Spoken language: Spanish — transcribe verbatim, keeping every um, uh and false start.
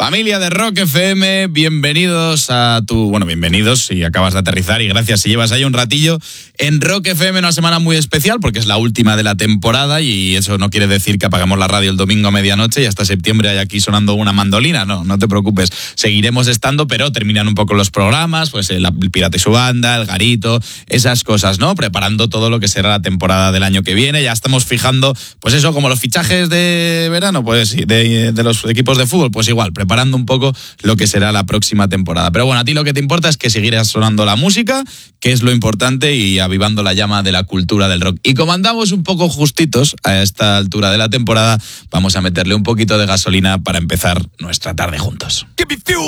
Familia de Rock F M, bienvenidos a tu... Bueno, bienvenidos si acabas de aterrizar y gracias si llevas ahí un ratillo en Rock F M, una semana muy especial porque es la última de la temporada y eso no quiere decir que apagamos la radio el domingo a medianoche y hasta septiembre hay aquí sonando una mandolina, no, no te preocupes, seguiremos estando, pero terminan un poco los programas, pues el Pirata y su banda, el Garito, esas cosas, ¿no? Preparando todo lo que será la temporada del año que viene, ya estamos fijando, pues eso, como los fichajes de verano, pues de, de los equipos de fútbol, pues igual, preparando un poco lo que será la próxima temporada. Pero bueno, a ti lo que te importa es que seguirás sonando la música, que es lo importante, y avivando la llama de la cultura del rock. Y como andamos un poco justitos a esta altura de la temporada, vamos a meterle un poquito de gasolina para empezar nuestra tarde juntos. Give me fuel.